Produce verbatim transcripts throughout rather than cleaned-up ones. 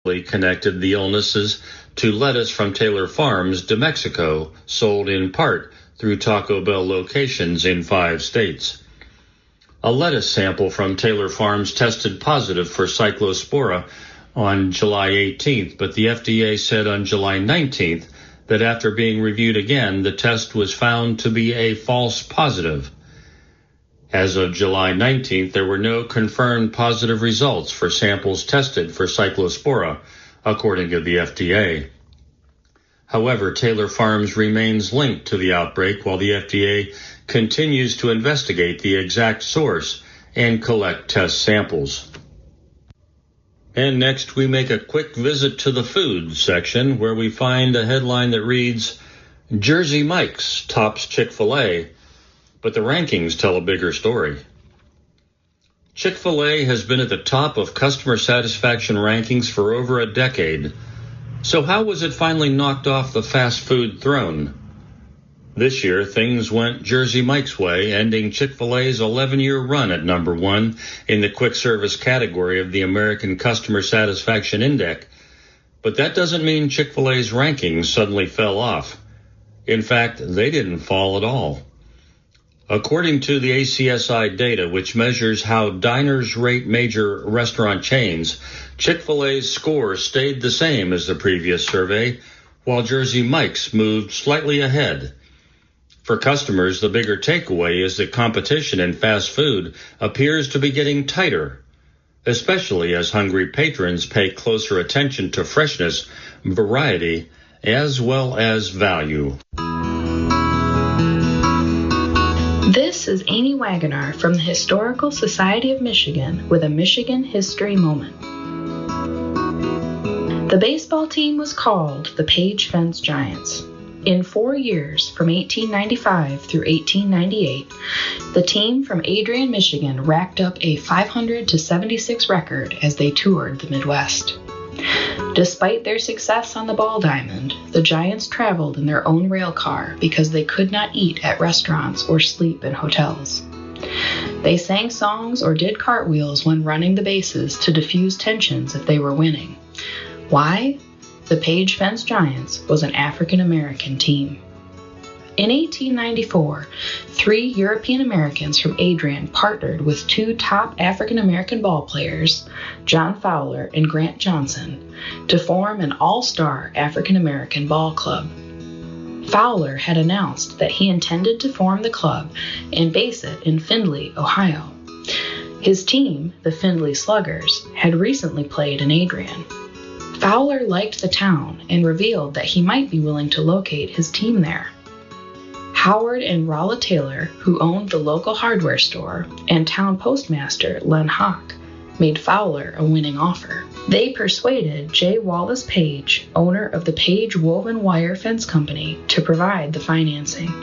connected the illnesses to lettuce from Taylor Farms de Mexico, sold in part through Taco Bell locations in five states. A lettuce sample from Taylor Farms tested positive for Cyclospora on July eighteenth, but the F D A said on July nineteenth that after being reviewed again, the test was found to be a false positive. As of July nineteenth, there were no confirmed positive results for samples tested for Cyclospora, according to the F D A. However, Taylor Farms remains linked to the outbreak while the F D A continues to investigate the exact source and collect test samples. And next, we make a quick visit to the food section, where we find a headline that reads, Jersey Mike's tops Chick-fil-A, but the rankings tell a bigger story. Chick-fil-A has been at the top of customer satisfaction rankings for over a decade. So how was it finally knocked off the fast food throne? This year, things went Jersey Mike's way, ending Chick-fil-A's eleven-year run at number one in the quick service category of the American Customer Satisfaction Index. But that doesn't mean Chick-fil-A's rankings suddenly fell off. In fact, they didn't fall at all. According to the A C S I data, which measures how diners rate major restaurant chains, Chick-fil-A's score stayed the same as the previous survey, while Jersey Mike's moved slightly ahead. For customers, the bigger takeaway is that competition in fast food appears to be getting tighter, especially as hungry patrons pay closer attention to freshness, variety, as well as value. This is Amy Wagoner from the Historical Society of Michigan with a Michigan History Moment. The baseball team was called the Page Fence Giants. In four years, from eighteen ninety-five through eighteen ninety-eight, the team from Adrian, Michigan racked up a five hundred to seventy-six record as they toured the Midwest. Despite their success on the ball diamond, the Giants traveled in their own rail car because they could not eat at restaurants or sleep in hotels. They sang songs or did cartwheels when running the bases to diffuse tensions if they were winning. Why? The Page Fence Giants was an African-American team. In eighteen ninety-four, three European Americans from Adrian partnered with two top African-American ball players, John Fowler and Grant Johnson, to form an all-star African-American ball club. Fowler had announced that he intended to form the club and base it in Findlay, Ohio. His team, the Findlay Sluggers, had recently played in Adrian. Fowler liked the town and revealed that he might be willing to locate his team there. Howard and Rolla Taylor, who owned the local hardware store, and town postmaster Len Hawk, made Fowler a winning offer. They persuaded J. Wallace Page, owner of the Page Woven Wire Fence Company, to provide the financing.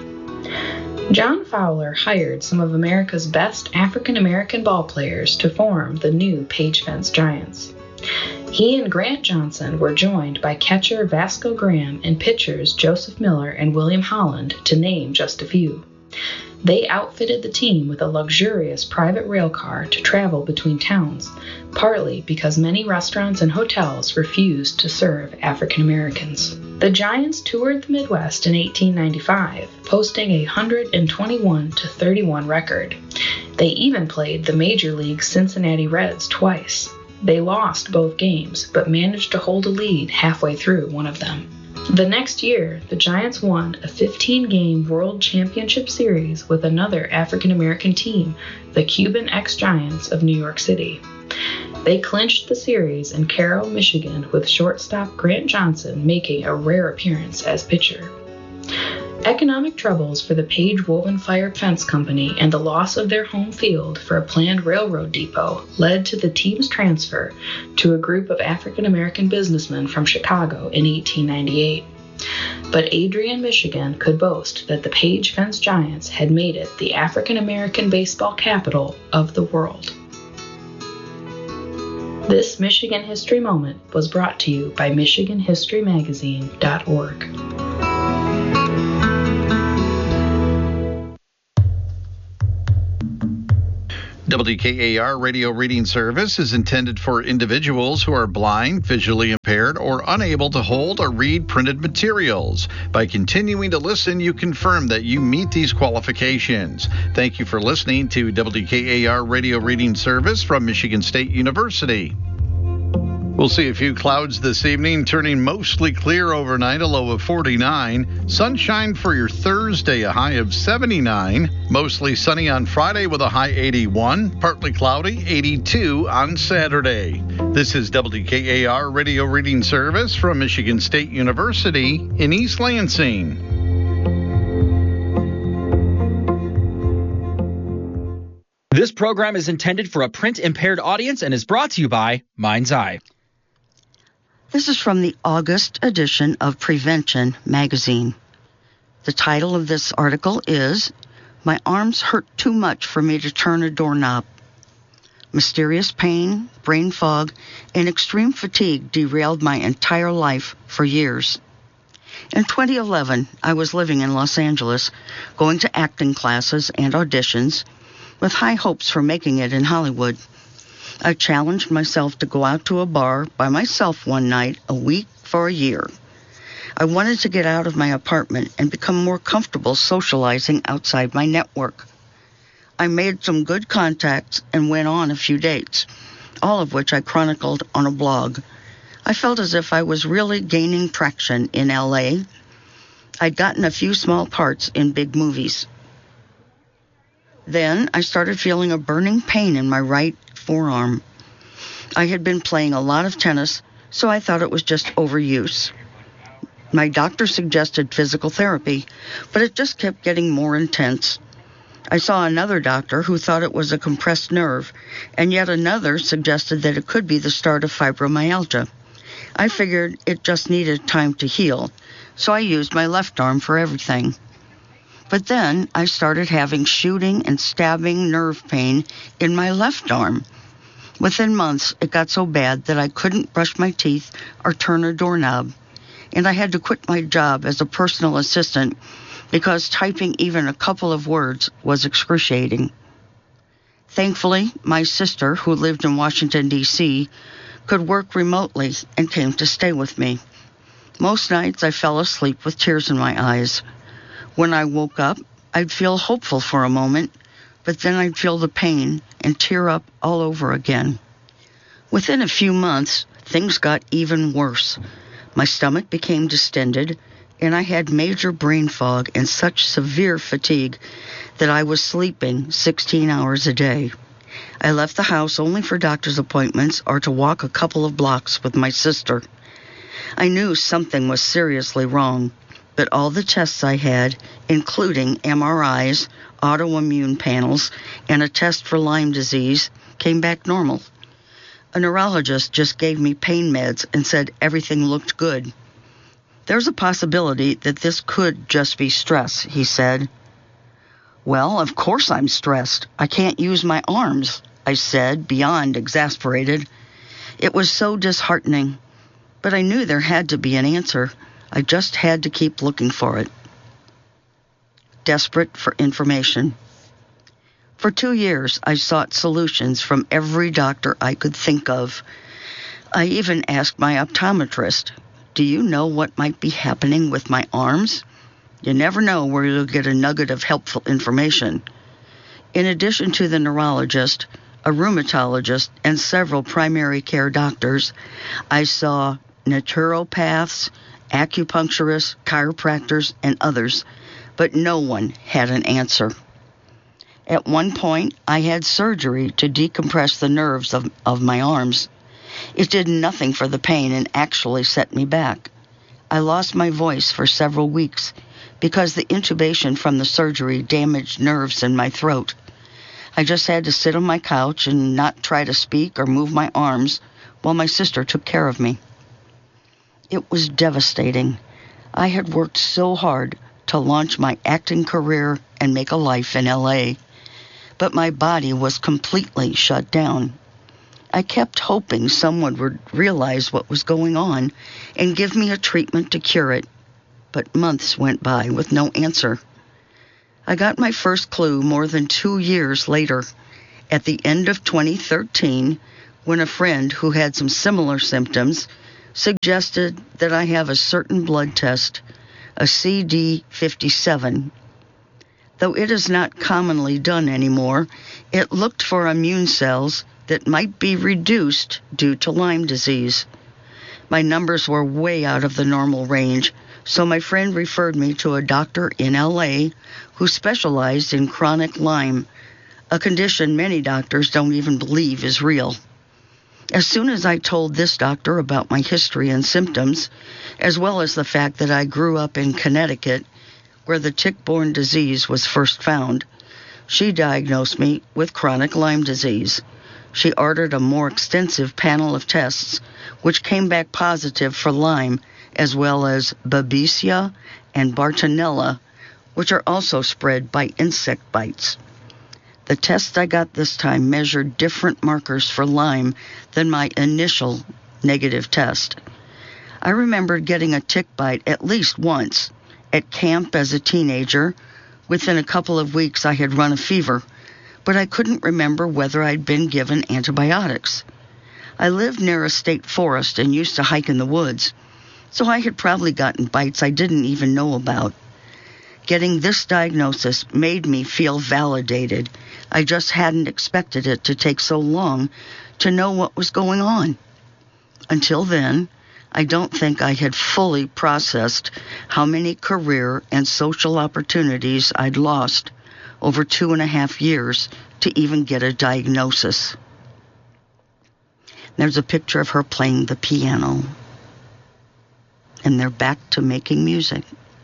John Fowler hired some of America's best African-American ball players to form the new Page Fence Giants. He and Grant Johnson were joined by catcher Vasco Graham and pitchers Joseph Miller and William Holland, to name just a few. They outfitted the team with a luxurious private rail car to travel between towns, partly because many restaurants and hotels refused to serve African Americans. The Giants toured the Midwest in eighteen ninety-five, posting a one hundred twenty-one to thirty-one record. They even played the Major League Cincinnati Reds twice. They lost both games, but managed to hold a lead halfway through one of them. The next year, the Giants won a fifteen-game World Championship Series with another African-American team, the Cuban X-Giants of New York City. They clinched the series in Carroll, Michigan, with shortstop Grant Johnson making a rare appearance as pitcher. Economic troubles for the Page Woven Wire Fence Company and the loss of their home field for a planned railroad depot led to the team's transfer to a group of African-American businessmen from Chicago in eighteen ninety-eight. But Adrian, Michigan could boast that the Page Fence Giants had made it the African-American baseball capital of the world. This Michigan History Moment was brought to you by Michigan History Magazine dot org. W K A R radio reading service is intended for individuals who are blind, visually impaired, or unable to hold or read printed materials. By continuing to listen, you confirm that you meet these qualifications. Thank you for listening to W K A R radio reading service from Michigan State University. We'll see a few clouds this evening, turning mostly clear overnight, a low of forty-nine. Sunshine for your Thursday, a high of seventy-nine. Mostly sunny on Friday with a high eighty-one. Partly cloudy, eighty-two on Saturday. This is W K A R radio reading service from Michigan State University in East Lansing. This program is intended for a print-impaired audience and is brought to you by Mind's Eye. This is from the August edition of Prevention magazine. The title of this article is, "My Arms Hurt Too Much for Me to Turn a Doorknob." Mysterious pain, brain fog, and extreme fatigue derailed my entire life for years. In twenty eleven, I was living in Los Angeles, going to acting classes and auditions, with high hopes for making it in Hollywood. I challenged myself to go out to a bar by myself one night a week for a year. I wanted to get out of my apartment and become more comfortable socializing outside my network. I made some good contacts and went on a few dates, all of which I chronicled on a blog. I felt as if I was really gaining traction in L A. I'd gotten a few small parts in big movies. Then I started feeling a burning pain in my right forearm. I had been playing a lot of tennis, so I thought it was just overuse. My doctor suggested physical therapy, but it just kept getting more intense. I saw another doctor who thought it was a compressed nerve, and yet another suggested that it could be the start of fibromyalgia. I figured it just needed time to heal, so I used my left arm for everything. But then I started having shooting and stabbing nerve pain in my left arm. Within months, it got so bad that I couldn't brush my teeth or turn a doorknob, and I had to quit my job as a personal assistant because typing even a couple of words was excruciating. Thankfully, my sister, who lived in Washington, D C, could work remotely and came to stay with me. Most nights I fell asleep with tears in my eyes. When I woke up, I'd feel hopeful for a moment, but then I'd feel the pain and tear up all over again. Within a few months, things got even worse. My stomach became distended, and I had major brain fog and such severe fatigue that I was sleeping sixteen hours a day. I left the house only for doctor's appointments or to walk a couple of blocks with my sister. I knew something was seriously wrong, but all the tests I had, including M R Is, autoimmune panels, and a test for Lyme disease, came back normal. A neurologist just gave me pain meds and said everything looked good. "There's a possibility that this could just be stress," he said. "Well, of course I'm stressed. I can't use my arms," I said, beyond exasperated. It was so disheartening, but I knew there had to be an answer. I just had to keep looking for it. Desperate for information. For two years, I sought solutions from every doctor I could think of. I even asked my optometrist, "Do you know what might be happening with my arms?" You never know where you'll get a nugget of helpful information. In addition to the neurologist, a rheumatologist, and several primary care doctors, I saw naturopaths, acupuncturists, chiropractors, and others, but no one had an answer. At one point, I had surgery to decompress the nerves of, of my arms. It did nothing for the pain and actually set me back. I lost my voice for several weeks because the intubation from the surgery damaged nerves in my throat. I just had to sit on my couch and not try to speak or move my arms while my sister took care of me. It was devastating. I had worked so hard to launch my acting career and make a life in L A, but my body was completely shut down. I kept hoping someone would realize what was going on and give me a treatment to cure it, but months went by with no answer. I got my first clue more than two years later, At the end of twenty thirteen, when a friend who had some similar symptoms suggested that I have a certain blood test, a C D fifty-seven. Though it is not commonly done anymore, it looked for immune cells that might be reduced due to Lyme disease. My numbers were way out of the normal range, so my friend referred me to a doctor in L A who specialized in chronic Lyme, a condition many doctors don't even believe is real. As soon as I told this doctor about my history and symptoms, as well as the fact that I grew up in Connecticut, where the tick-borne disease was first found, she diagnosed me with chronic Lyme disease. She ordered a more extensive panel of tests, which came back positive for Lyme, as well as Babesia and Bartonella, which are also spread by insect bites. The test I got this time measured different markers for Lyme than my initial negative test. I remembered getting a tick bite at least once at camp as a teenager. Within a couple of weeks, I had run a fever, but I couldn't remember whether I'd been given antibiotics. I lived near a state forest and used to hike in the woods, so I had probably gotten bites I didn't even know about. Getting this diagnosis made me feel validated. I just hadn't expected it to take so long to know what was going on. Until then, I don't think I had fully processed how many career and social opportunities I'd lost over two and a half years to even get a diagnosis. There's a picture of her playing the piano. And they're back to making music.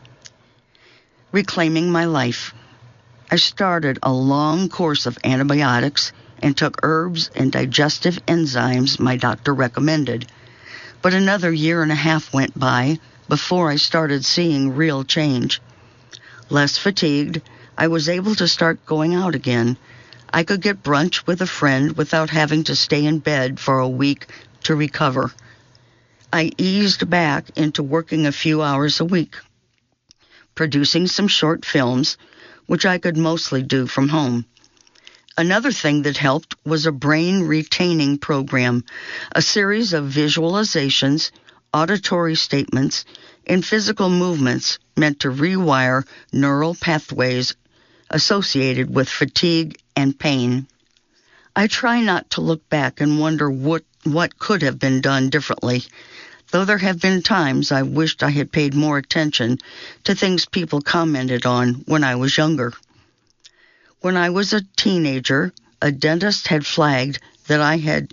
Reclaiming my life. I started a long course of antibiotics and took herbs and digestive enzymes my doctor recommended. But another year and a half went by before I started seeing real change. Less fatigued, I was able to start going out again. I could get brunch with a friend without having to stay in bed for a week to recover. I eased back into working a few hours a week, producing some short films, which I could mostly do from home. Another thing that helped was a brain retaining program, a series of visualizations, auditory statements, and physical movements meant to rewire neural pathways associated with fatigue and pain. I try not to look back and wonder what, what could have been done differently, though there have been times I wished I had paid more attention to things people commented on when I was younger. When I was a teenager, a dentist had flagged that I had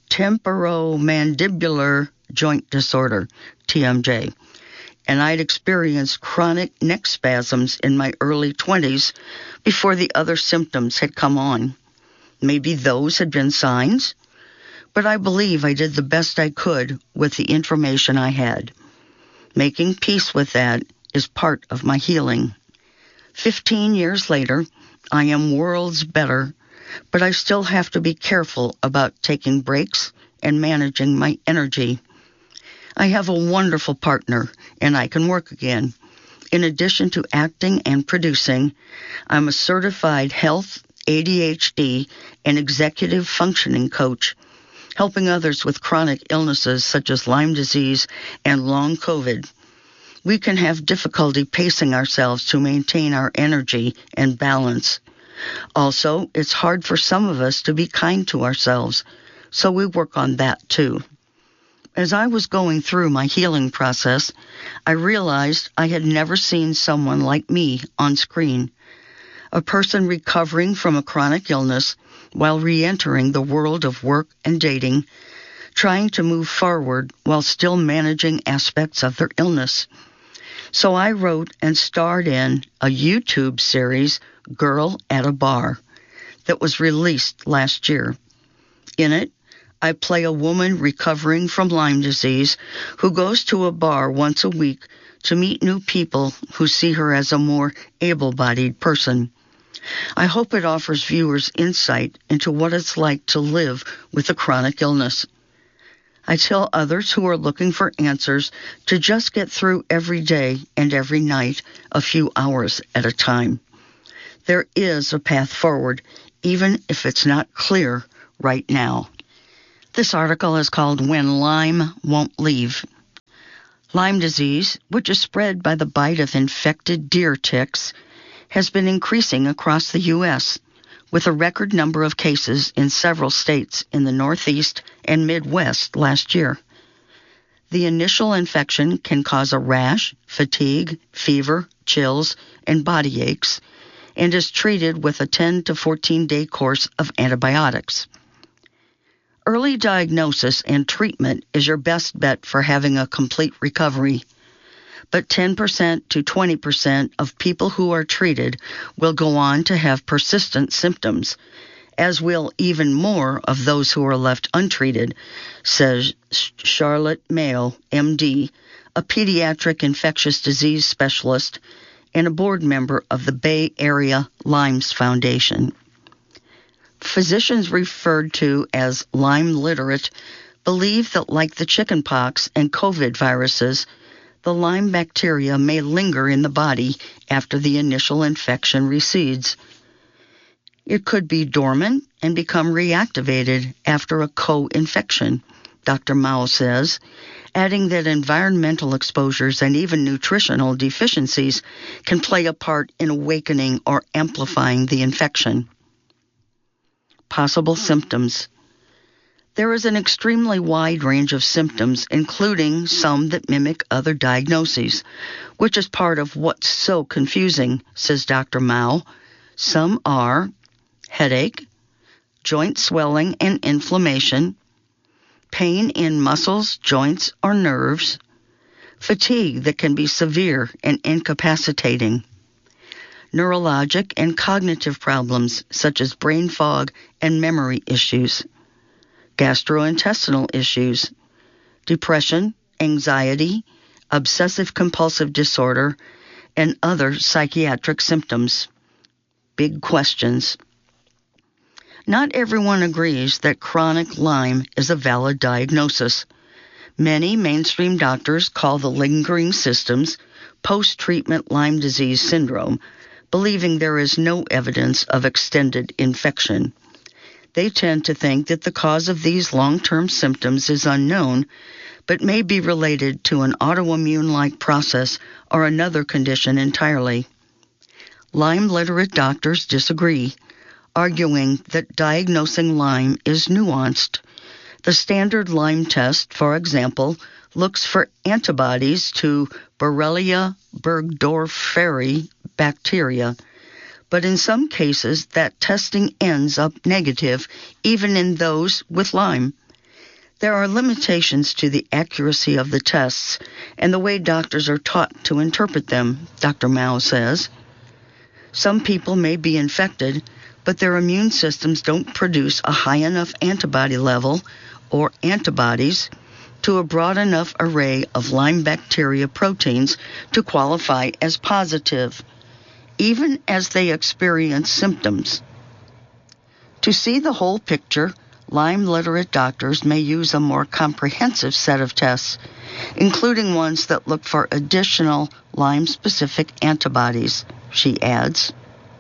temporomandibular joint disorder, T M J, and I'd experienced chronic neck spasms in my early twenties before the other symptoms had come on. Maybe those had been signs, but I believe I did the best I could with the information I had. Making peace with that is part of my healing. Fifteen years later, I am worlds better, but I still have to be careful about taking breaks and managing my energy. I have a wonderful partner, and I can work again. In addition to acting and producing, I'm a certified health, A D H D, and executive functioning coach, helping others with chronic illnesses such as Lyme disease and long COVID. We can have difficulty pacing ourselves to maintain our energy and balance. Also, it's hard for some of us to be kind to ourselves, so we work on that too. As I was going through my healing process, I realized I had never seen someone like me on screen, a person recovering from a chronic illness while re-entering the world of work and dating, trying to move forward while still managing aspects of their illness. So I wrote and starred in a YouTube series, Girl at a Bar, that was released last year. In it, I play a woman recovering from Lyme disease who goes to a bar once a week to meet new people who see her as a more able-bodied person. I hope it offers viewers insight into what it's like to live with a chronic illness. I tell others who are looking for answers to just get through every day and every night a few hours at a time. There is a path forward, even if it's not clear right now. This article is called When Lyme Won't Leave. Lyme disease, which is spread by the bite of infected deer ticks, has been increasing across the U S, with a record number of cases in several states in the Northeast and Midwest last year. The initial infection can cause a rash, fatigue, fever, chills, and body aches, and is treated with a ten to fourteen day course of antibiotics. Early diagnosis and treatment is your best bet for having a complete recovery, but ten percent to twenty percent of people who are treated will go on to have persistent symptoms, as will even more of those who are left untreated, says Charlotte Mayo, M D, a pediatric infectious disease specialist and a board member of the Bay Area Lyme's Foundation. Physicians referred to as Lyme literate believe that, like the chickenpox and COVID viruses, the Lyme bacteria may linger in the body after the initial infection recedes. It could be dormant and become reactivated after a co-infection, Doctor Mao says, adding that environmental exposures and even nutritional deficiencies can play a part in awakening or amplifying the infection. Possible symptoms. There is an extremely wide range of symptoms, including some that mimic other diagnoses, which is part of what's so confusing, says Doctor Mao. Some are headache, joint swelling and inflammation, pain in muscles, joints, or nerves, fatigue that can be severe and incapacitating, neurologic and cognitive problems such as brain fog and memory issues, gastrointestinal issues, depression, anxiety, obsessive-compulsive disorder, and other psychiatric symptoms. Big questions. Not everyone agrees that chronic Lyme is a valid diagnosis. Many mainstream doctors call the lingering symptoms post-treatment Lyme disease syndrome, believing there is no evidence of extended infection. They tend to think that the cause of these long-term symptoms is unknown, but may be related to an autoimmune-like process or another condition entirely. Lyme-literate doctors disagree, arguing that diagnosing Lyme is nuanced. The standard Lyme test, for example, looks for antibodies to Borrelia burgdorferi bacteria, but in some cases that testing ends up negative even in those with Lyme. There are limitations to the accuracy of the tests and the way doctors are taught to interpret them, Doctor Mao says. Some people may be infected, but their immune systems don't produce a high enough antibody level or antibodies to a broad enough array of Lyme bacteria proteins to qualify as positive, even as they experience symptoms. To see the whole picture, Lyme-literate doctors may use a more comprehensive set of tests, including ones that look for additional Lyme-specific antibodies, she adds.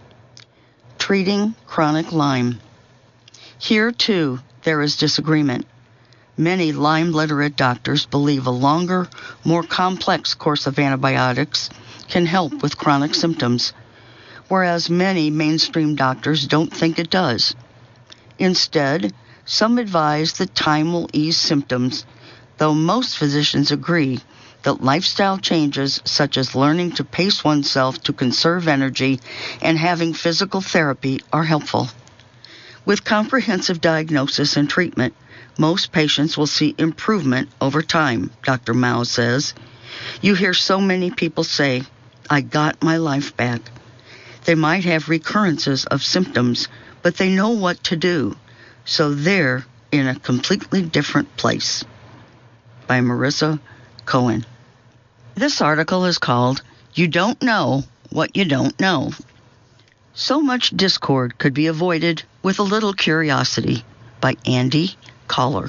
Treating chronic Lyme. Here, too, there is disagreement. Many Lyme-literate doctors believe a longer, more complex course of antibiotics can help with chronic symptoms, whereas many mainstream doctors don't think it does. Instead, some advise that time will ease symptoms, though most physicians agree that lifestyle changes such as learning to pace oneself to conserve energy and having physical therapy are helpful. With comprehensive diagnosis and treatment, most patients will see improvement over time, Doctor Mao says. You hear so many people say, "I got my life back." They might have recurrences of symptoms, but they know what to do, so they're in a completely different place. By Marissa Cohen. This article is called You Don't Know What You Don't Know. So much discord could be avoided with a little curiosity, by Andy Collar.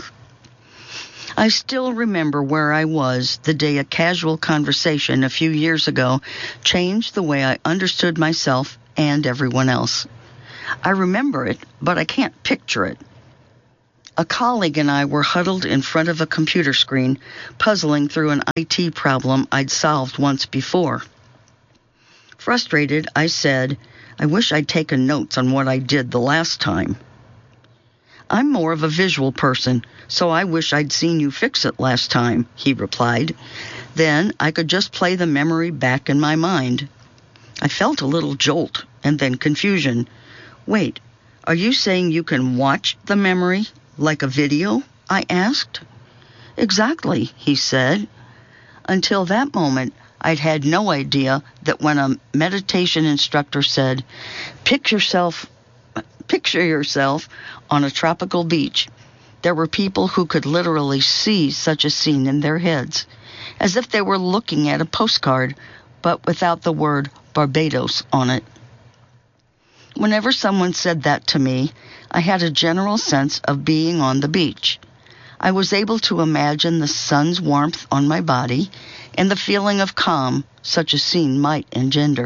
I still remember where I was the day a casual conversation a few years ago changed the way I understood myself and everyone else. I remember it, but I can't picture it. A colleague and I were huddled in front of a computer screen, puzzling through an I T problem I'd solved once before. Frustrated, I said, I wish I'd taken notes on what I did the last time. I'm more of a visual person, so I wish I'd seen you fix it last time, he replied. Then I could just play the memory back in my mind. I felt a little jolt and then confusion. Wait, are you saying you can watch the memory like a video? I asked. Exactly, he said. Until that moment, I'd had no idea that when a meditation instructor said, Picture yourself, picture yourself on a tropical beach, there were people who could literally see such a scene in their heads, as if they were looking at a postcard, but without the word Barbados on it. Whenever someone said that to me, I had a general sense of being on the beach. I was able to imagine the sun's warmth on my body and the feeling of calm such a scene might engender.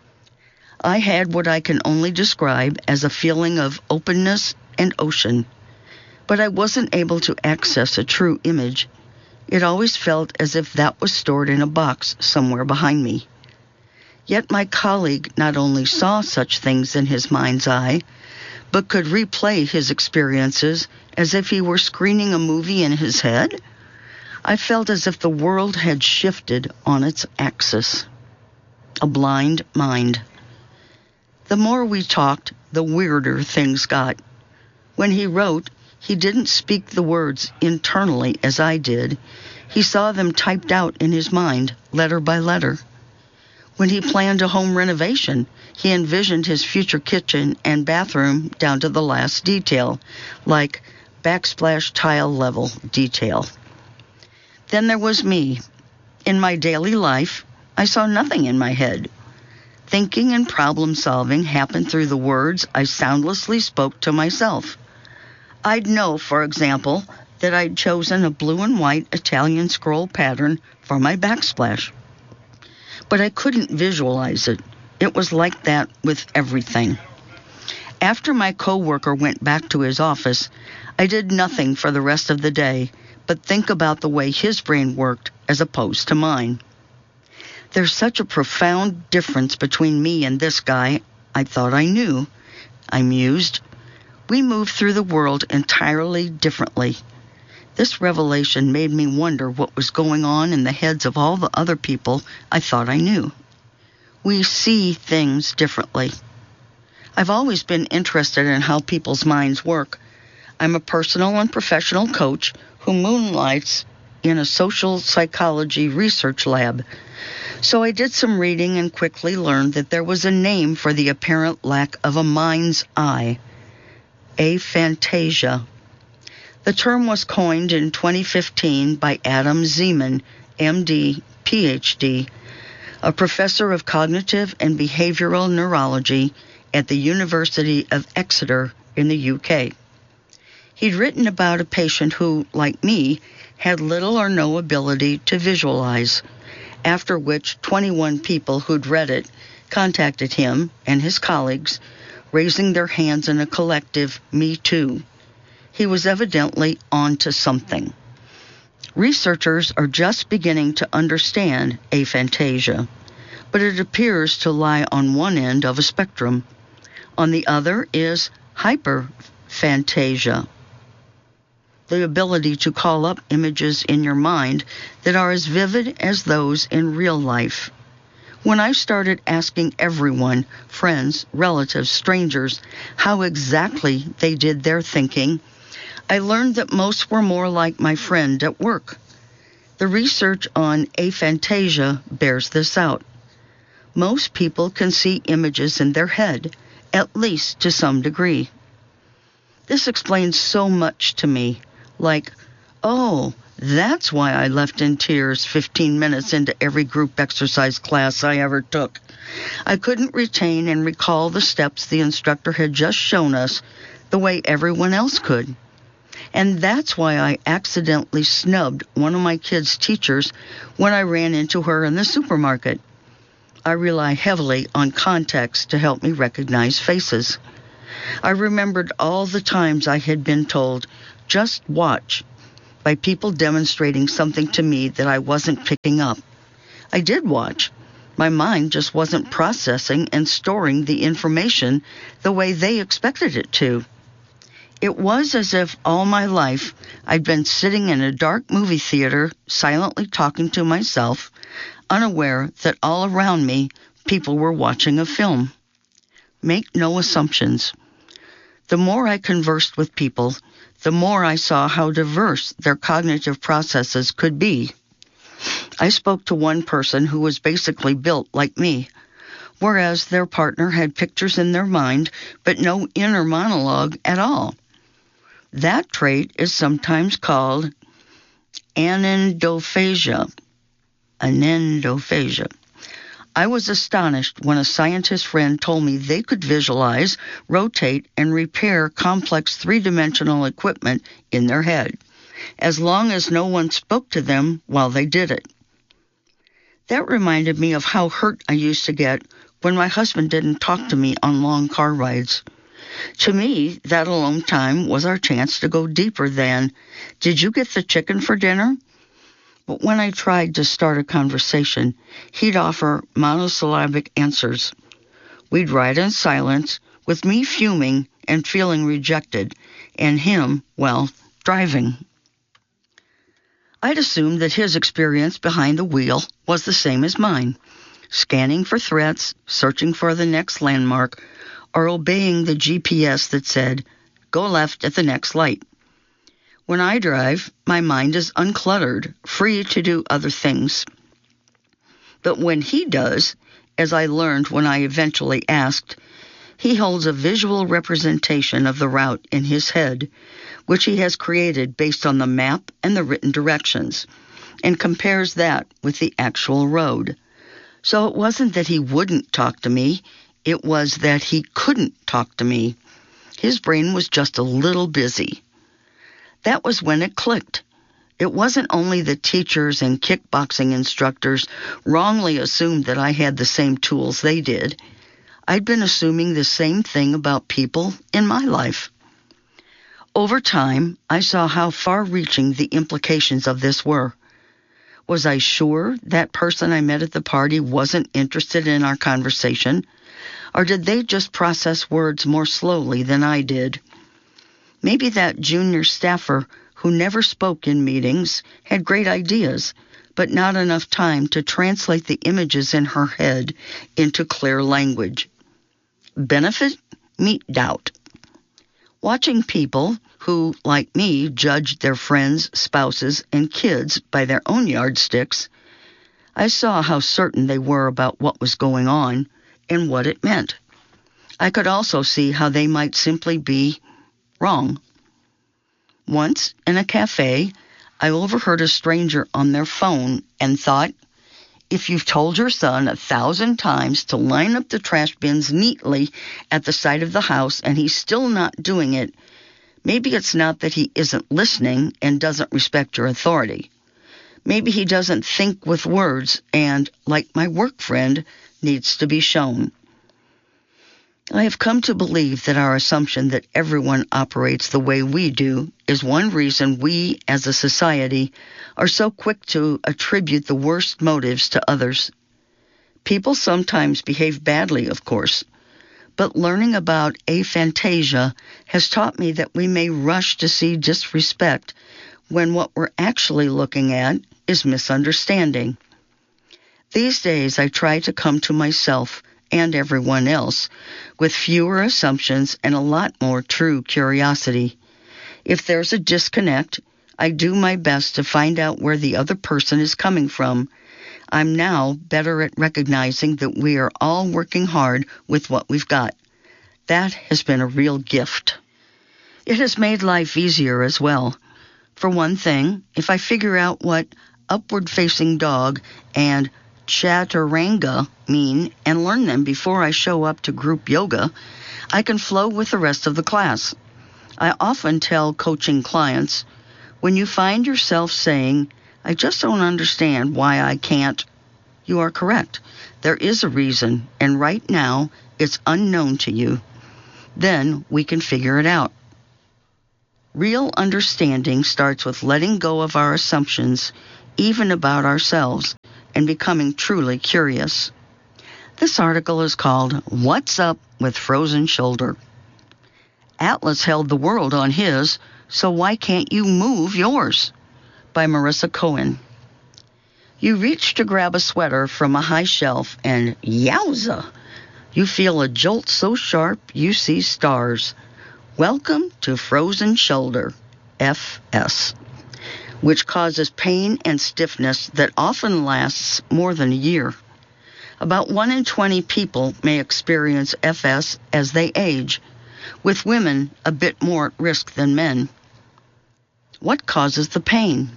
I had what I can only describe as a feeling of openness and ocean, but I wasn't able to access a true image. It always felt as if that was stored in a box somewhere behind me. Yet my colleague not only saw such things in his mind's eye, but could replay his experiences as if he were screening a movie in his head. I felt as if the world had shifted on its axis. A blind mind. The more we talked, the weirder things got. When he wrote, he didn't speak the words internally as I did. He saw them typed out in his mind, letter by letter. When he planned a home renovation, he envisioned his future kitchen and bathroom down to the last detail, like backsplash tile level detail. Then there was me. In my daily life, I saw nothing in my head. Thinking and problem solving happened through the words I soundlessly spoke to myself. I'd know, for example, that I'd chosen a blue and white Italian scroll pattern for my backsplash. But I couldn't visualize it. It was like that with everything. After my coworker went back to his office, I did nothing for the rest of the day but think about the way his brain worked as opposed to mine. There's such a profound difference between me and this guy I thought I knew, I mused. We move through the world entirely differently. This revelation made me wonder what was going on in the heads of all the other people I thought I knew. We see things differently. I've always been interested in how people's minds work. I'm a personal and professional coach who moonlights in a social psychology research lab. So I did some reading and quickly learned that there was a name for the apparent lack of a mind's eye: aphantasia. The term was coined in twenty fifteen by Adam Zeman, M D, P H D, a professor of cognitive and behavioral neurology at the University of Exeter in the U K. He'd written about a patient who, like me, had little or no ability to visualize, after which twenty-one people who'd read it contacted him and his colleagues, raising their hands in a collective "Me Too." He was evidently onto something. Researchers are just beginning to understand aphantasia, but it appears to lie on one end of a spectrum. On the other is hyperphantasia, the ability to call up images in your mind that are as vivid as those in real life. When I started asking everyone, friends, relatives, strangers, how exactly they did their thinking, I learned that most were more like my friend at work. The research on aphantasia bears this out. Most people can see images in their head, at least to some degree. This explains so much to me, like, oh, that's why I left in tears fifteen minutes into every group exercise class I ever took. I couldn't retain and recall the steps the instructor had just shown us the way everyone else could. And that's why I accidentally snubbed one of my kids' teachers when I ran into her in the supermarket. I rely heavily on context to help me recognize faces. I remembered all the times I had been told, just watch, by people demonstrating something to me that I wasn't picking up. I did watch. My mind just wasn't processing and storing the information the way they expected it to. It was as if all my life I'd been sitting in a dark movie theater, silently talking to myself, unaware that all around me people were watching a film. Make no assumptions. The more I conversed with people, the more I saw how diverse their cognitive processes could be. I spoke to one person who was basically built like me, whereas their partner had pictures in their mind but no inner monologue at all. That trait is sometimes called anendophagia. Anendophagia. I was astonished when a scientist friend told me they could visualize, rotate, and repair complex three-dimensional equipment in their head, as long as no one spoke to them while they did it. That reminded me of how hurt I used to get when my husband didn't talk to me on long car rides. To me, that alone time was our chance to go deeper than, "Did you get the chicken for dinner?" But when I tried to start a conversation, he'd offer monosyllabic answers. We'd ride in silence, with me fuming and feeling rejected, and him, well, driving. I'd assumed that his experience behind the wheel was the same as mine, scanning for threats, searching for the next landmark, or obeying the G P S that said, "Go left at the next light." When I drive, my mind is uncluttered, free to do other things. But when he does, as I learned when I eventually asked, he holds a visual representation of the route in his head, which he has created based on the map and the written directions, and compares that with the actual road. So it wasn't that he wouldn't talk to me, it was that he couldn't talk to me. His brain was just a little busy. That was when it clicked. It wasn't only the teachers and kickboxing instructors wrongly assumed that I had the same tools they did. I'd been assuming the same thing about people in my life. Over time, I saw how far-reaching the implications of this were. Was I sure that person I met at the party wasn't interested in our conversation? Or did they just process words more slowly than I did? Maybe that junior staffer who never spoke in meetings had great ideas, but not enough time to translate the images in her head into clear language. Benefit? Meet doubt. Watching people who, like me, judged their friends, spouses, and kids by their own yardsticks, I saw how certain they were about what was going on and what it meant. I could also see how they might simply be wrong. Once, in a cafe, I overheard a stranger on their phone and thought, if you've told your son a thousand times to line up the trash bins neatly at the side of the house and he's still not doing it, maybe it's not that he isn't listening and doesn't respect your authority. Maybe he doesn't think with words and, like my work friend, needs to be shown. I have come to believe that our assumption that everyone operates the way we do is one reason we, as a society, are so quick to attribute the worst motives to others. People sometimes behave badly, of course, but learning about aphantasia has taught me that we may rush to see disrespect when what we're actually looking at is misunderstanding. These days, I try to come to myself and everyone else with fewer assumptions and a lot more true curiosity. If there's a disconnect, I do my best to find out where the other person is coming from. I'm now better at recognizing that we are all working hard with what we've got. That has been a real gift. It has made life easier as well. For one thing, if I figure out what upward-facing dog and chaturanga mean and learn them before I show up to group yoga, I can flow with the rest of the class. I often tell coaching clients, when you find yourself saying, I just don't understand why I can't, you are correct. There is a reason, and right now it's unknown to you. Then we can figure it out. Real understanding starts with letting go of our assumptions, even about ourselves, and becoming truly curious. This article is called What's Up with Frozen Shoulder? Atlas held the world on his, so why can't you move yours? By Marissa Cohen. You reach to grab a sweater from a high shelf and yowza! You feel a jolt so sharp you see stars. Welcome to frozen shoulder, F S, which causes pain and stiffness that often lasts more than a year. About one in twenty people may experience F S as they age, with women a bit more at risk than men. What causes the pain?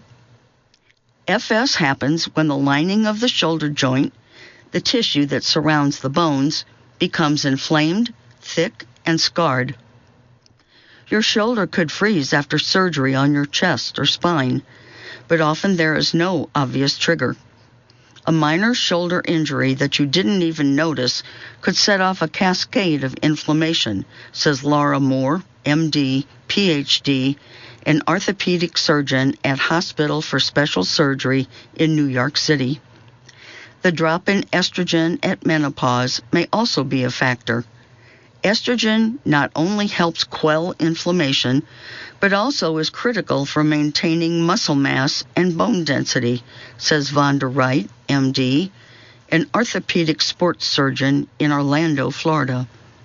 F S happens when the lining of the shoulder joint, the tissue that surrounds the bones, becomes inflamed, thick, and scarred. Your shoulder could freeze after surgery on your chest or spine, but often there is no obvious trigger. A minor shoulder injury that you didn't even notice could set off a cascade of inflammation, says Laura Moore, M D, P H D, an orthopedic surgeon at Hospital for Special Surgery in New York City. The drop in estrogen at menopause may also be a factor. Estrogen not only helps quell inflammation, but also is critical for maintaining muscle mass and bone density, says Vonda Wright, M D, an orthopedic sports surgeon in Orlando, Florida.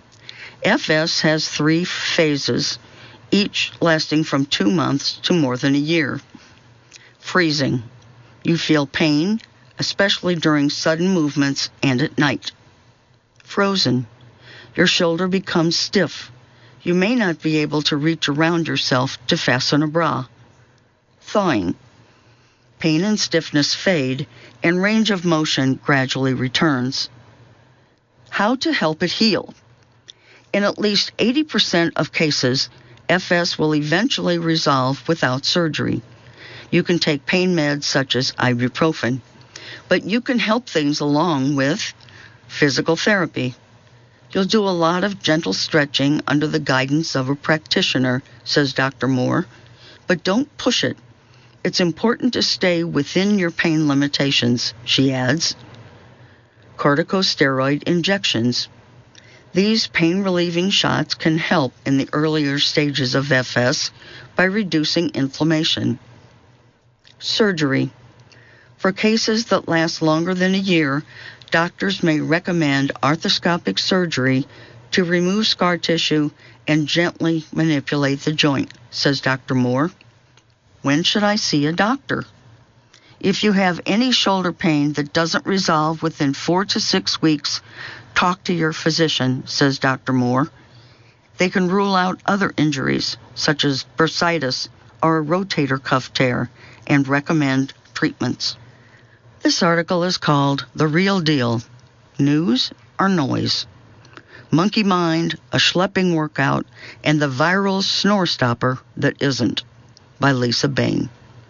F S has three phases, each lasting from two months to more than a year. Freezing. You feel pain, especially during sudden movements and at night. Frozen. Your shoulder becomes stiff. You may not be able to reach around yourself to fasten a bra. Thawing. Pain and stiffness fade, and range of motion gradually returns. How to help it heal? In at least eighty percent of cases, F S will eventually resolve without surgery. You can take pain meds such as ibuprofen, but you can help things along with physical therapy. You'll do a lot of gentle stretching under the guidance of a practitioner, says Doctor Moore, but don't push it. It's important to stay within your pain limitations, she adds. Corticosteroid injections. These pain-relieving shots can help in the earlier stages of F S by reducing inflammation. Surgery. For cases that last longer than a year, doctors may recommend arthroscopic surgery to remove scar tissue and gently manipulate the joint, says Doctor Moore. When should I see a doctor? If you have any shoulder pain that doesn't resolve within four to six weeks, talk to your physician, says Doctor Moore. They can rule out other injuries, such as bursitis or a rotator cuff tear, and recommend treatments. This article is called The Real Deal, News or Noise? Monkey Mind, a Schlepping Workout, and the Viral Snore Stopper That Isn't, by Lisa Bain.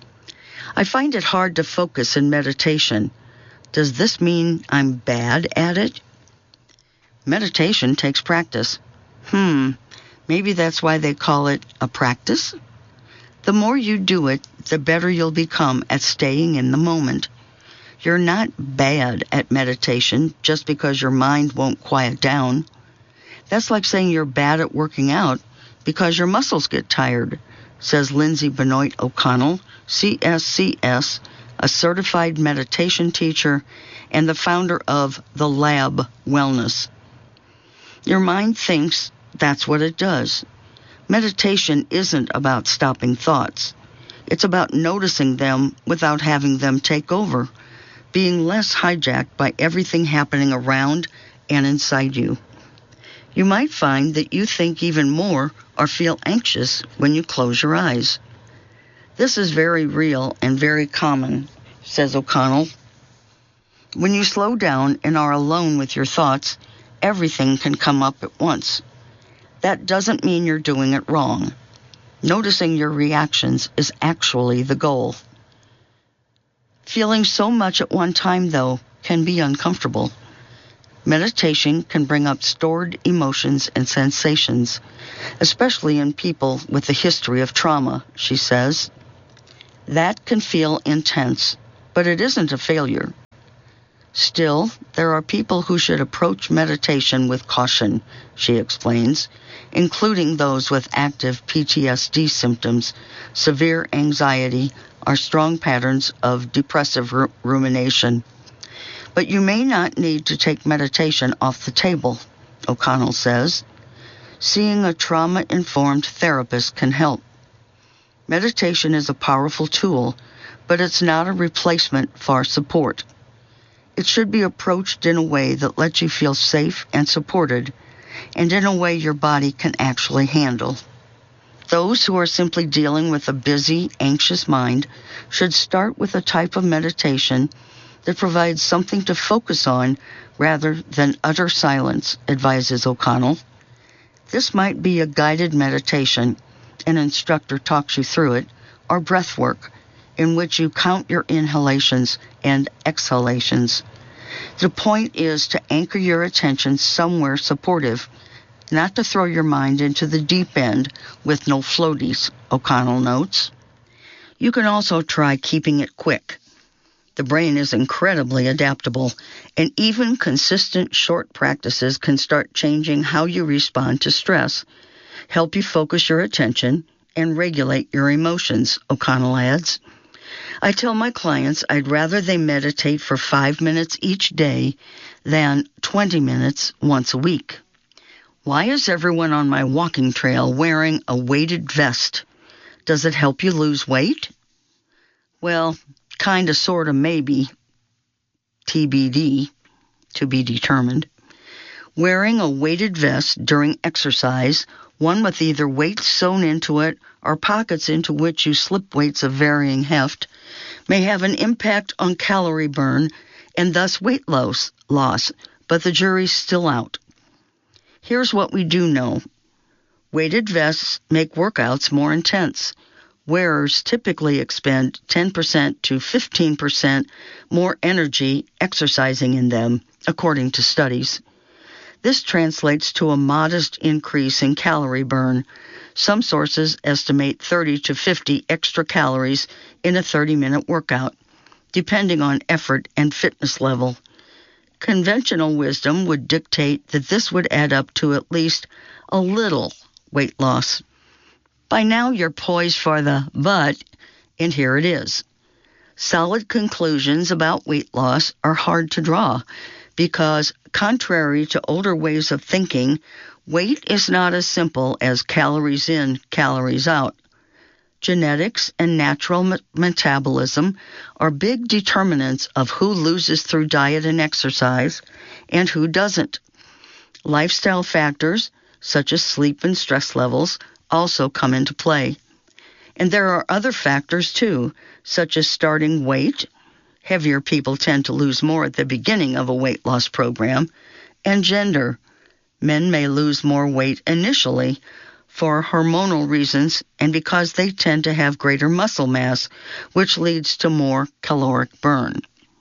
I find it hard to focus in meditation. Does this mean I'm bad at it? Meditation takes practice. Hmm, maybe that's why they call it a practice? The more you do it, the better you'll become at staying in the moment. You're not bad at meditation just because your mind won't quiet down. That's like saying you're bad at working out because your muscles get tired, says Lindsay Benoit O'Connell, C S C S, a certified meditation teacher and the founder of The Lab Wellness. Your mind thinks that's what it does. Meditation isn't about stopping thoughts. It's about noticing them without having them take over, being less hijacked by everything happening around and inside you. You might find that you think even more or feel anxious when you close your eyes. This is very real and very common, says O'Connell. When you slow down and are alone with your thoughts, everything can come up at once. That doesn't mean you're doing it wrong. Noticing your reactions is actually the goal. Feeling so much at one time, though, can be uncomfortable. Meditation can bring up stored emotions and sensations, especially in people with a history of trauma, she says. That can feel intense, but it isn't a failure. Still, there are people who should approach meditation with caution, she explains, including those with active P T S D symptoms, severe anxiety, or strong patterns of depressive ru- rumination. But you may not need to take meditation off the table, O'Connell says. Seeing a trauma-informed therapist can help. Meditation is a powerful tool, but it's not a replacement for support. It should be approached in a way that lets you feel safe and supported, and in a way your body can actually handle. Those who are simply dealing with a busy, anxious mind should start with a type of meditation that provides something to focus on rather than utter silence, advises O'Connell. This might be a guided meditation, an instructor talks you through it, or breath work, in which you count your inhalations and exhalations. The point is to anchor your attention somewhere supportive, not to throw your mind into the deep end with no floaties, O'Connell notes. You can also try keeping it quick. The brain is incredibly adaptable, and even consistent short practices can start changing how you respond to stress, help you focus your attention, and regulate your emotions, O'Connell adds. I tell my clients I'd rather they meditate for five minutes each day than twenty minutes once a week. Why is everyone on my walking trail wearing a weighted vest? Does it help you lose weight? Well, kinda, sorta, maybe. T B D, to be determined. Wearing a weighted vest during exercise, one with either weights sewn into it or pockets into which you slip weights of varying heft, may have an impact on calorie burn and thus weight loss, loss, but the jury's still out. Here's what we do know. Weighted vests make workouts more intense. Wearers typically expend ten percent to fifteen percent more energy exercising in them, according to studies. This translates to a modest increase in calorie burn. Some sources estimate thirty to fifty extra calories in a thirty-minute workout, depending on effort and fitness level. Conventional wisdom would dictate that this would add up to at least a little weight loss. By now you're poised for the but, and here it is. Solid conclusions about weight loss are hard to draw because, contrary to older ways of thinking, weight is not as simple as calories in, calories out. Genetics and natural me- metabolism are big determinants of who loses through diet and exercise and who doesn't. Lifestyle factors, such as sleep and stress levels, also come into play. And there are other factors too, such as starting weight. Heavier people tend to lose more at the beginning of a weight loss program. And gender. Men may lose more weight initially for hormonal reasons and because they tend to have greater muscle mass, which leads to more caloric burn.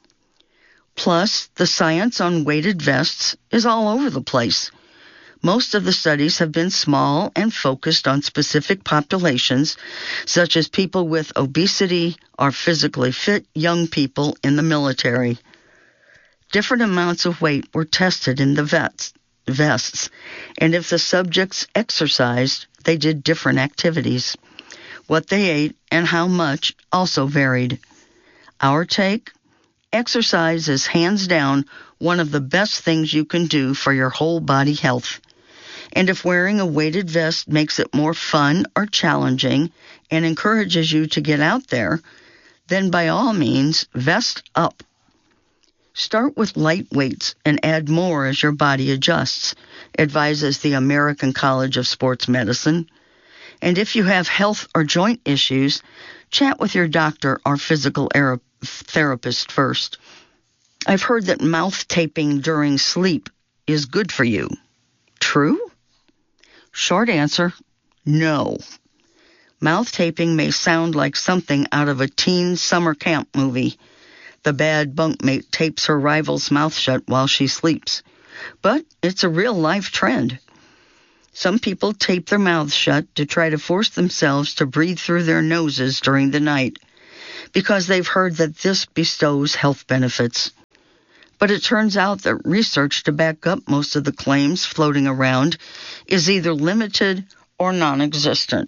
Plus, the science on weighted vests is all over the place. Most of the studies have been small and focused on specific populations, such as people with obesity or physically fit young people in the military. Different amounts of weight were tested in the vets, vests, and if the subjects exercised, they did different activities. What they ate and how much also varied. Our take? Exercise is hands down one of the best things you can do for your whole body health. And if wearing a weighted vest makes it more fun or challenging and encourages you to get out there, then by all means, vest up. Start with light weights and add more as your body adjusts, advises the American College of Sports Medicine. And if you have health or joint issues, chat with your doctor or physical therapist first. I've heard that mouth taping during sleep is good for you. True? Short answer, no. Mouth taping may sound like something out of a teen summer camp movie. The bad bunkmate tapes her rival's mouth shut while she sleeps. but it's a real-life trend. Some people tape their mouths shut to try to force themselves to breathe through their noses during the night because they've heard that this bestows health benefits. But it turns out that research to back up most of the claims floating around is either limited or non-existent.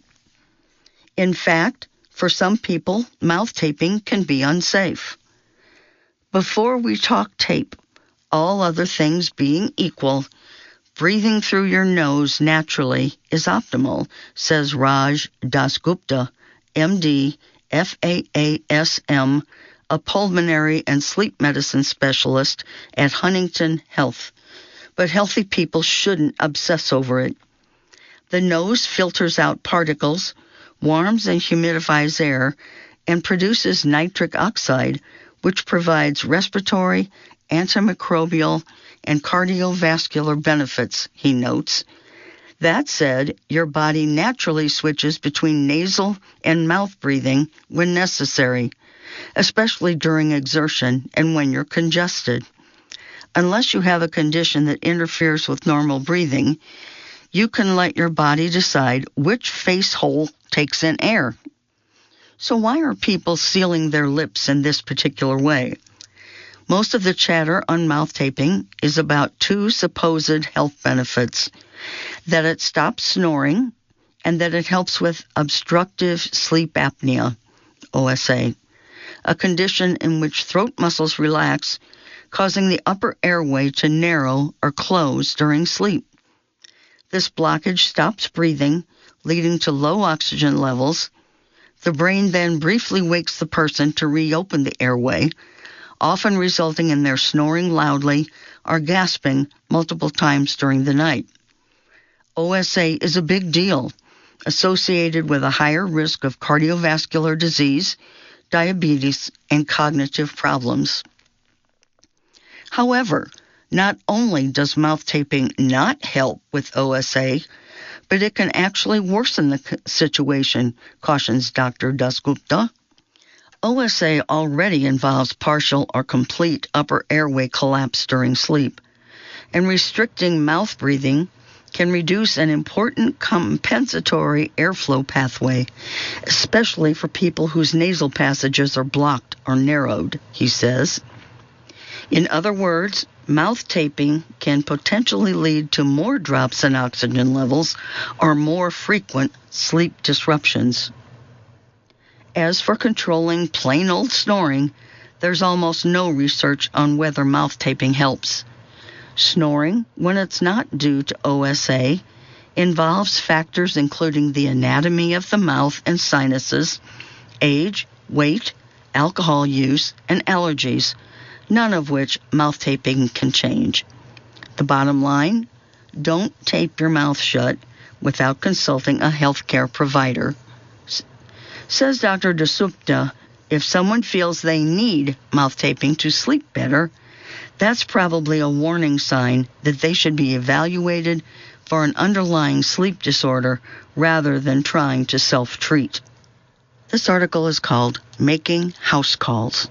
In fact, for some people, mouth taping can be unsafe. Before we talk tape, all other things being equal, breathing through your nose naturally is optimal, says Raj Dasgupta, M D, F A A S M, a pulmonary and sleep medicine specialist at Huntington Health. But healthy people shouldn't obsess over it. The nose filters out particles, warms and humidifies air, and produces nitric oxide, which provides respiratory, antimicrobial, and cardiovascular benefits, he notes. That said, your body naturally switches between nasal and mouth breathing when necessary, especially during exertion and when you're congested. Unless you have a condition that interferes with normal breathing, you can let your body decide which face hole takes in air. So why are people sealing their lips in this particular way? Most of the chatter on mouth taping is about two supposed health benefits: that it stops snoring and that it helps with obstructive sleep apnea, O S A, a condition in which throat muscles relax, causing the upper airway to narrow or close during sleep. This blockage stops breathing, leading to low oxygen levels. The brain then briefly wakes the person to reopen the airway, often resulting in their snoring loudly or gasping multiple times during the night. O S A is a big deal, associated with a higher risk of cardiovascular disease, diabetes, and cognitive problems. However, not only does mouth taping not help with O S A, but it can actually worsen the situation, cautions Doctor Dasgupta. O S A already involves partial or complete upper airway collapse during sleep, and restricting mouth breathing can reduce an important compensatory airflow pathway, especially for people whose nasal passages are blocked or narrowed, he says. In other words, mouth taping can potentially lead to more drops in oxygen levels or more frequent sleep disruptions. As for controlling plain old snoring, there's almost no research on whether mouth taping helps. Snoring, when it's not due to O S A, involves factors including the anatomy of the mouth and sinuses, age, weight, alcohol use, and allergies, none of which mouth taping can change. The bottom line, don't tape your mouth shut without consulting a healthcare provider. S- says Doctor Dasgupta, if someone feels they need mouth taping to sleep better, that's probably a warning sign that they should be evaluated for an underlying sleep disorder rather than trying to self-treat. This article is called Making House Calls.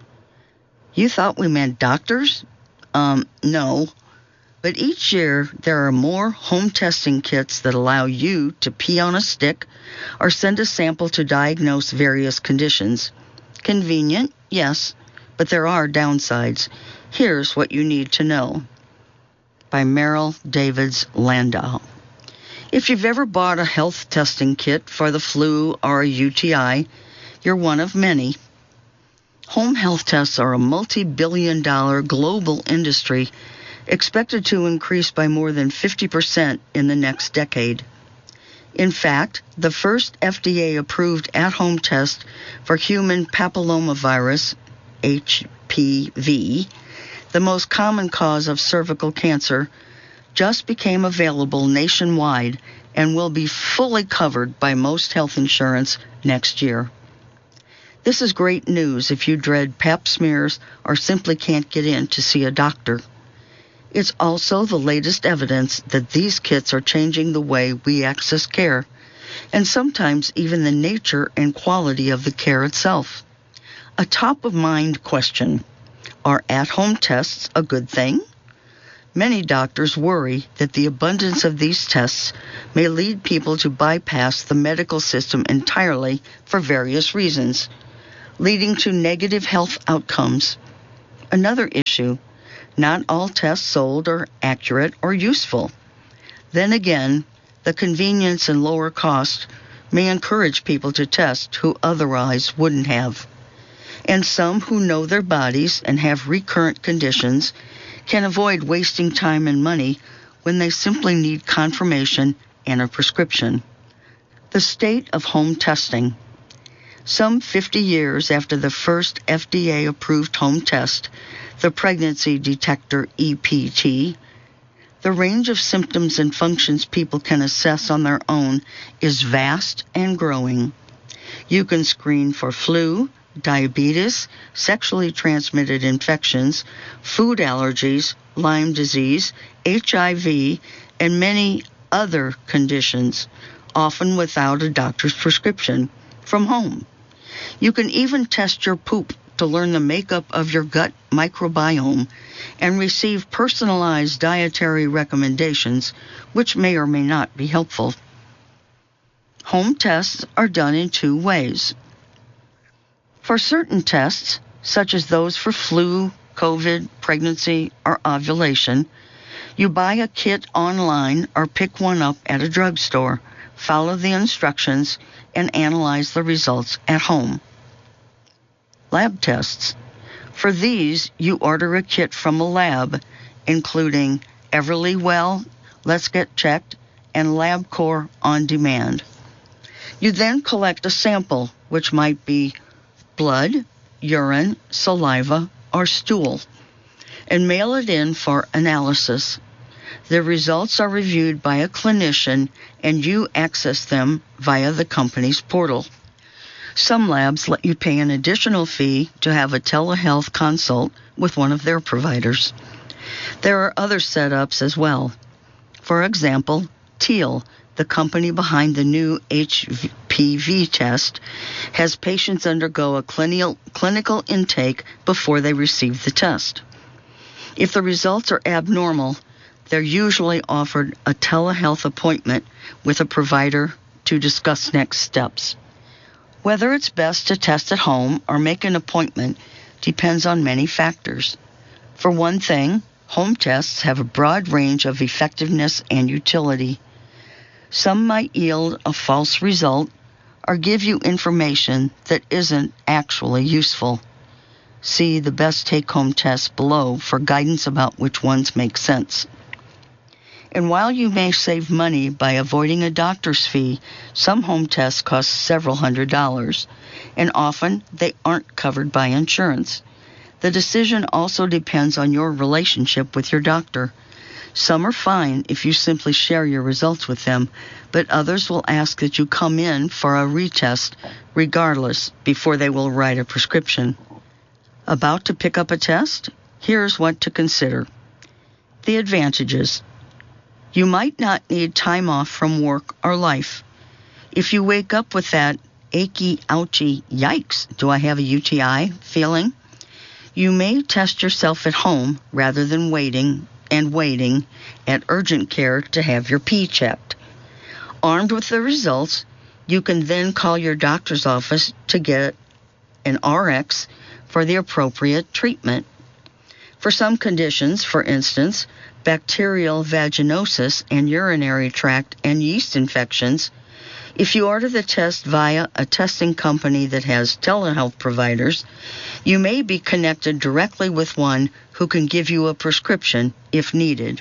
You thought we meant doctors? Um, no. But each year, there are more home testing kits that allow you to pee on a stick or send a sample to diagnose various conditions. Convenient, yes, but there are downsides. Here's what you need to know. By Merrill Davids Landau. If you've ever bought a health testing kit for the flu or a U T I, you're one of many. Home health tests are a multi-billion dollar global industry expected to increase by more than fifty percent in the next decade. In fact, the first F D A-approved at-home test for human papillomavirus, H P V, the most common cause of cervical cancer, just became available nationwide and will be fully covered by most health insurance next year. This is great news if you dread pap smears or simply can't get in to see a doctor. It's also the latest evidence that these kits are changing the way we access care, and sometimes even the nature and quality of the care itself. A top-of-mind question: are at-home tests a good thing? Many doctors worry that the abundance of these tests may lead people to bypass the medical system entirely for various reasons, leading to negative health outcomes. Another issue, not all tests sold are accurate or useful. Then again, the convenience and lower cost may encourage people to test who otherwise wouldn't have. And some who know their bodies and have recurrent conditions can avoid wasting time and money when they simply need confirmation and a prescription. The state of home testing. Some fifty years after the first F D A-approved home test, the pregnancy detector E P T, the range of symptoms and functions people can assess on their own is vast and growing. You can screen for flu, diabetes, sexually transmitted infections, food allergies, Lyme disease, H I V, and many other conditions, often without a doctor's prescription, from home. You can even test your poop to learn the makeup of your gut microbiome and receive personalized dietary recommendations, which may or may not be helpful. Home tests are done in two ways. For certain tests, such as those for flu, COVID, pregnancy, or ovulation, you buy a kit online or pick one up at a drugstore, follow the instructions, and analyze the results at home. Lab tests. For these, you order a kit from a lab, including Everlywell, Let's Get Checked, and LabCorp On Demand. You then collect a sample, which might be blood, urine, saliva, or stool, and mail it in for analysis. The results are reviewed by a clinician, and you access them via the company's portal. Some labs let you pay an additional fee to have a telehealth consult with one of their providers. There are other setups as well. For example, Teal, the company behind the new H P V test, has patients undergo a clinical, clinical intake before they receive the test. If the results are abnormal, they're usually offered a telehealth appointment with a provider to discuss next steps. Whether it's best to test at home or make an appointment depends on many factors. For one thing, home tests have a broad range of effectiveness and utility. Some might yield a false result or give you information that isn't actually useful. See the best take-home tests below for guidance about which ones make sense. And while you may save money by avoiding a doctor's fee, some home tests cost several hundred dollars, and often they aren't covered by insurance. The decision also depends on your relationship with your doctor. Some are fine if you simply share your results with them, but others will ask that you come in for a retest regardless before they will write a prescription. About to pick up a test? Here's what to consider. The advantages. You might not need time off from work or life. If you wake up with that achy, ouchy, yikes, do I have a U T I feeling, you may test yourself at home rather than waiting and waiting at urgent care to have your pee checked. Armed with the results, you can then call your doctor's office to get an R X for the appropriate treatment. For some conditions, for instance, bacterial vaginosis and urinary tract and yeast infections, if you order the test via a testing company that has telehealth providers, you may be connected directly with one who can give you a prescription if needed.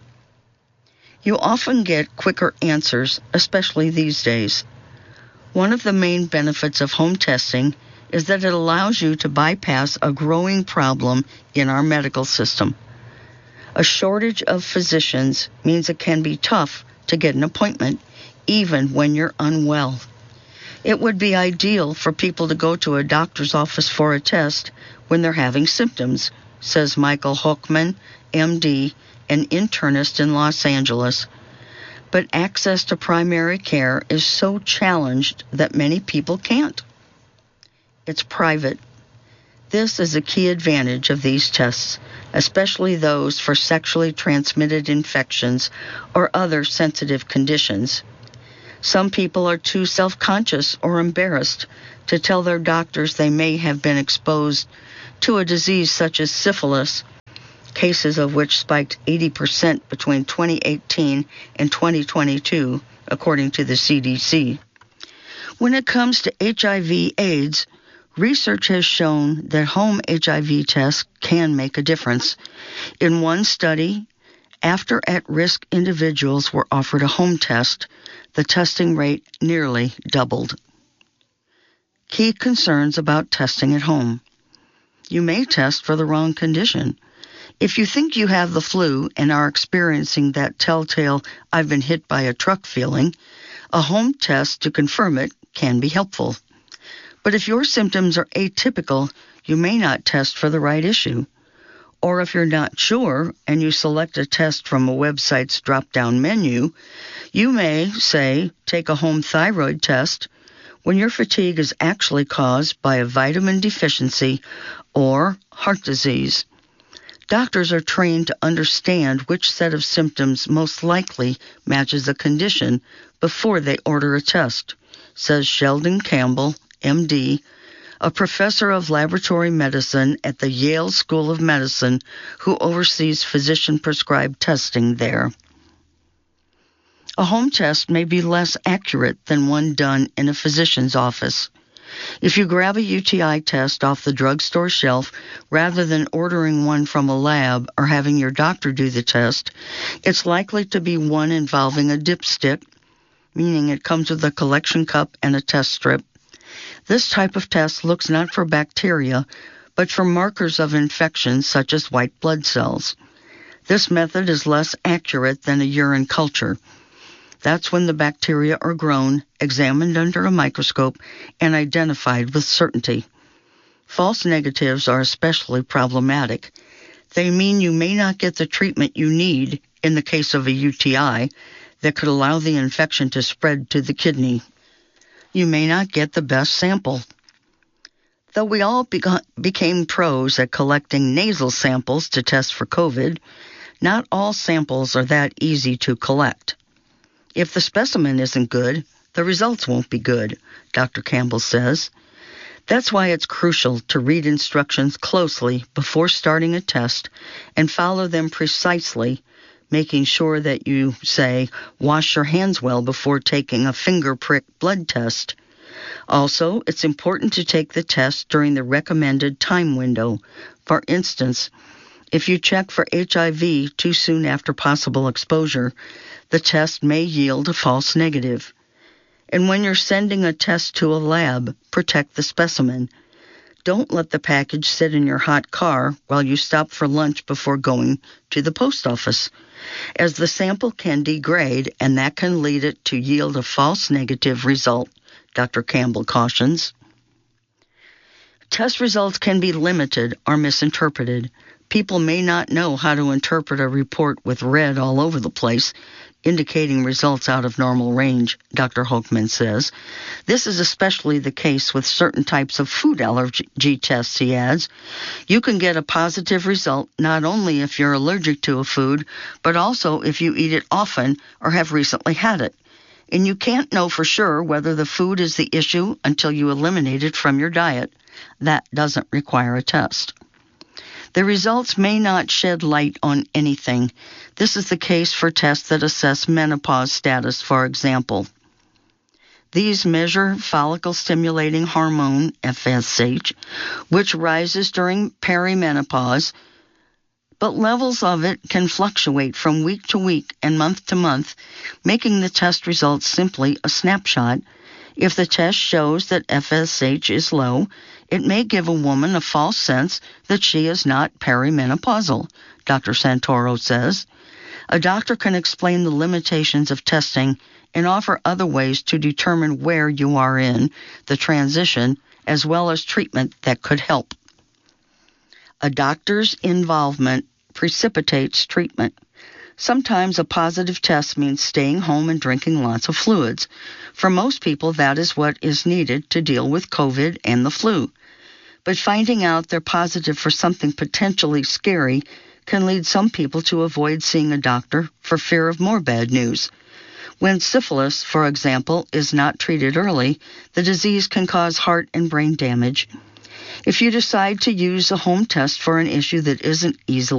You often get quicker answers, especially these days. One of the main benefits of home testing is that it allows you to bypass a growing problem in our medical system. A shortage of physicians means it can be tough to get an appointment, even when you're unwell. It would be ideal for people to go to a doctor's office for a test when they're having symptoms, says Michael Hochman, M D, an internist in Los Angeles. But access to primary care is so challenged that many people can't. It's private. This is a key advantage of these tests, especially those for sexually transmitted infections or other sensitive conditions. Some people are too self-conscious or embarrassed to tell their doctors they may have been exposed to a disease such as syphilis, cases of which spiked eighty percent between twenty eighteen and twenty twenty-two, according to the C D C. When it comes to H I V AIDS, research has shown that home H I V tests can make a difference. In one study, after at-risk individuals were offered a home test, the testing rate nearly doubled. Key concerns about testing at home. You may test for the wrong condition. If you think you have the flu and are experiencing that telltale "I've been hit by a truck" feeling, a home test to confirm it can be helpful. But if your symptoms are atypical, you may not test for the right issue. Or if you're not sure and you select a test from a website's drop-down menu, you may, say, take a home thyroid test when your fatigue is actually caused by a vitamin deficiency or heart disease. Doctors are trained to understand which set of symptoms most likely matches a condition before they order a test, says Sheldon Campbell, M D, a professor of laboratory medicine at the Yale School of Medicine who oversees physician-prescribed testing there. A home test may be less accurate than one done in a physician's office. If you grab a U T I test off the drugstore shelf rather than ordering one from a lab or having your doctor do the test, it's likely to be one involving a dipstick, meaning it comes with a collection cup and a test strip. This type of test looks not for bacteria, but for markers of infection such as white blood cells. This method is less accurate than a urine culture. That's when the bacteria are grown, examined under a microscope, and identified with certainty. False negatives are especially problematic. They mean you may not get the treatment you need in the case of a U T I that could allow the infection to spread to the kidney. You may not get the best sample. Though we all beca- became pros at collecting nasal samples to test for COVID, not all samples are that easy to collect. If the specimen isn't good, the results won't be good, Doctor Campbell says. That's why it's crucial to read instructions closely before starting a test and follow them precisely, making sure that you, say, wash your hands well before taking a finger prick blood test. Also, it's important to take the test during the recommended time window. For instance, if you check for H I V too soon after possible exposure, the test may yield a false negative. And when you're sending a test to a lab, protect the specimen. Don't let the package sit in your hot car while you stop for lunch before going to the post office, as the sample can degrade and that can lead it to yield a false negative result, Doctor Campbell cautions. Test results can be limited or misinterpreted. People may not know how to interpret a report with red all over the place, indicating results out of normal range, Doctor Hochman says. This is especially the case with certain types of food allergy tests, he adds. You can get a positive result not only if you're allergic to a food, but also if you eat it often or have recently had it. And you can't know for sure whether the food is the issue until you eliminate it from your diet. That doesn't require a test. The results may not shed light on anything. This is the case for tests that assess menopause status, for example. These measure follicle-stimulating hormone, F S H, which rises during perimenopause, but levels of it can fluctuate from week to week and month to month, making the test results simply a snapshot. If the test shows that F S H is low, it may give a woman a false sense that she is not perimenopausal, Doctor Santoro says. A doctor can explain the limitations of testing and offer other ways to determine where you are in the transition, as well as treatment that could help. A doctor's involvement precipitates treatment. Sometimes a positive test means staying home and drinking lots of fluids. For most people, that is what is needed to deal with COVID and the flu. but finding out they're positive for something potentially scary can lead some people to avoid seeing a doctor for fear of more bad news. When syphilis, for example, is not treated early, the disease can cause heart and brain damage. If you decide to use a home test for an issue that isn't easily